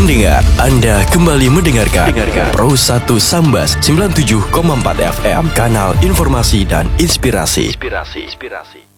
Pendengar, Anda kembali mendengarkan Pro 1 Sambas 97,4 FM, kanal informasi dan inspirasi.